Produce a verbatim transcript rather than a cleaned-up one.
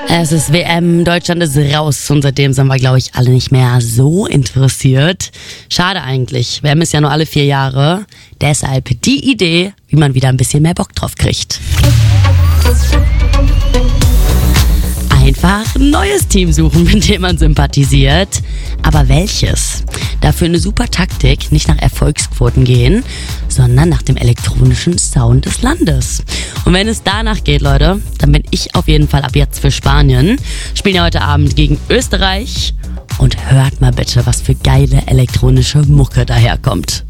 Es ist W M, Deutschland ist raus und seitdem sind wir, glaube ich, alle nicht mehr so interessiert. Schade eigentlich, W M ist ja nur alle vier Jahre. Deshalb die Idee, wie man wieder ein bisschen mehr Bock drauf kriegt. Einfach ein neues Team suchen, mit dem man sympathisiert. Aber welches? Dafür eine super Taktik, nicht nach Erfolgsquoten gehen, sondern nach dem elektronischen Sound des Landes. Und wenn es danach geht, Leute, dann bin ich auf jeden Fall ab jetzt für Spanien. Spielen ja heute Abend gegen Österreich. Und hört mal bitte, was für geile elektronische Mucke daherkommt.